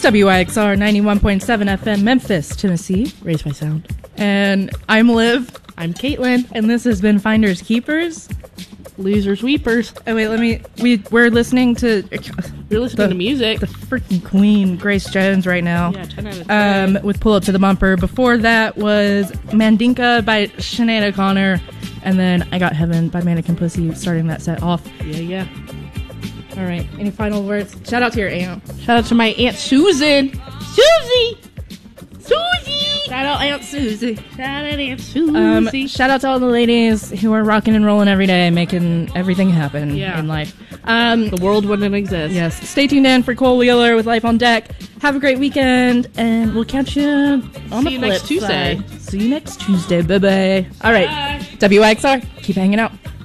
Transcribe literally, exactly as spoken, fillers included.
W I X R ninety-one point seven F M, Memphis, Tennessee. Raise my sound. And I'm Liv. I'm Caitlin. And this has been Finders Keepers. Losers Weepers. Oh, wait, let me... We, we're listening to... We're listening the, to music. The freaking queen, Grace Jones, right now. Yeah, ten out of ten. Um, with Pull Up to the Bumper. Before that was Mandinka by Sinead O'Connor. And then I Got Heaven by Mannequin Pussy, starting that set off. Yeah, yeah. All right, any final words? Shout out to your aunt. Shout out to my Aunt Susan. Susie! Susie! Shout out Aunt Susie. Shout out Aunt Susie. Um, shout out to all the ladies who are rocking and rolling every day, making everything happen yeah. in life. Um, the world wouldn't exist. Yes. Stay tuned in for Cole Wheeler with Life on Deck. Have a great weekend, and we'll catch you on See the you flip next Tuesday. side. See you next Tuesday. Bye-bye. All right. Bye. W I X R, keep hanging out.